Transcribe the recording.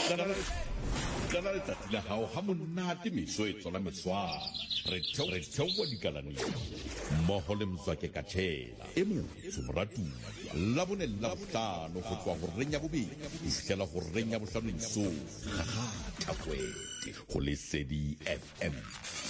Kana letsatsi la hao ha monate meso e tswala meswana re theowa dikalaneng mmoho le Mzwake Kathela e motsho moratuwa Labone Labohlano ho tloha ho reng ya bobedi ho fihlela ho reng ya bohlano mesong gagata kwete ho Lesedi FM.